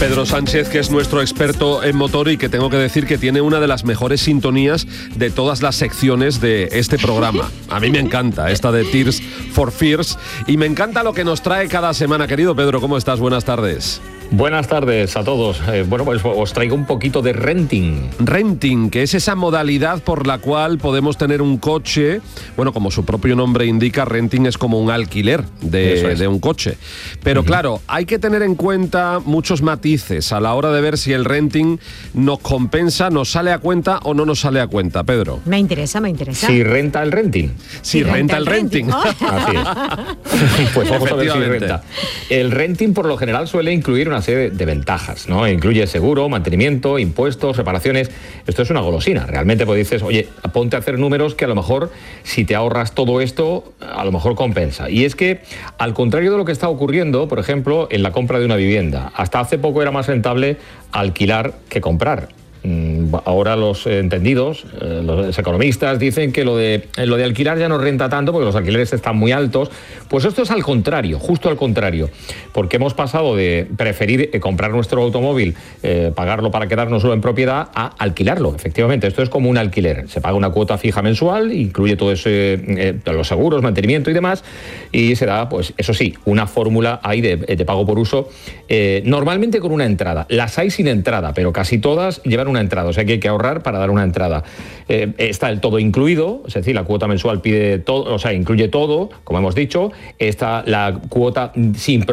Pedro Sánchez, que es nuestro experto en motor y que tengo que decir que tiene una de las mejores sintonías de todas las secciones de este programa. A mí me encanta esta de Tears for Fears y me encanta lo que nos trae cada semana. Querido Pedro, ¿cómo estás? Buenas tardes. Buenas tardes a todos. Bueno, pues os traigo un poquito de renting. Renting, que es esa modalidad por la cual podemos tener un coche. Bueno, como su propio nombre indica, renting es como un alquiler de un coche. Pero claro, hay que tener en cuenta muchos matices a la hora de ver si el renting nos compensa, nos sale a cuenta o no nos sale a cuenta, Pedro. Me interesa. Si renta el renting. Si renta el renting. Así es. Pues vamos a ver si renta. El renting por lo general suele incluir una serie de ventajas, ¿no? Incluye seguro, mantenimiento, impuestos, reparaciones. Esto es una golosina. Realmente pues dices, oye, ponte a hacer números que a lo mejor si te ahorras todo esto, a lo mejor compensa. Y es que, al contrario de lo que está ocurriendo, por ejemplo, en la compra de una vivienda, hasta hace poco era más rentable alquilar que comprar. Ahora los entendidos, los economistas dicen que lo de alquilar ya no renta tanto porque los alquileres están muy altos. Pues esto es al contrario, justo al contrario, porque hemos pasado de preferir comprar nuestro automóvil, pagarlo para quedárnoslo en propiedad, a alquilarlo. Efectivamente, esto es como un alquiler. Se paga una cuota fija mensual, incluye todo ese, los seguros, mantenimiento y demás, y se da, pues eso sí, una fórmula ahí de pago por uso, normalmente con una entrada. Las hay sin entrada, pero casi todas llevan una entrada, o sea que hay que ahorrar para dar una entrada. Está el todo incluido, es decir, la cuota mensual pide todo, o sea, incluye todo, como hemos dicho. Está la cuota sin